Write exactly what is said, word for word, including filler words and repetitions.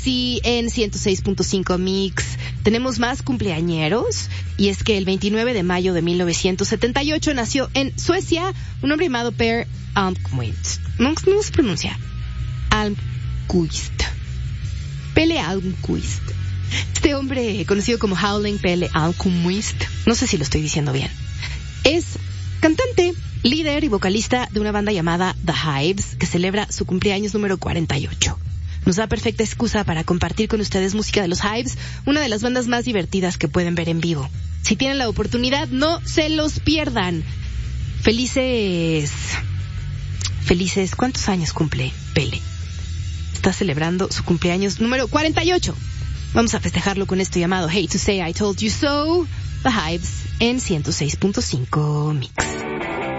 Galaxy en ciento seis punto cinco Mix. Tenemos más cumpleañeros, y es que el veintinueve de mayo de mil novecientos setenta y ocho nació en Suecia un hombre llamado Per Almqvist. ¿No, no se pronuncia? Almqvist. Pelle Almqvist. Este hombre, conocido como Howling Pelle Almqvist, no sé si lo estoy diciendo bien, es cantante, líder y vocalista de una banda llamada The Hives, que celebra su cumpleaños número cuarenta y ocho. Nos da perfecta excusa para compartir con ustedes música de los Hives, una de las bandas más divertidas que pueden ver en vivo. Si tienen la oportunidad, no se los pierdan. Felices... Felices... ¿Cuántos años cumple Pelle? Está celebrando su cumpleaños número cuarenta y ocho. Vamos a festejarlo con esto llamado Hate to Say I Told You So, The Hives en ciento seis punto cinco Mix.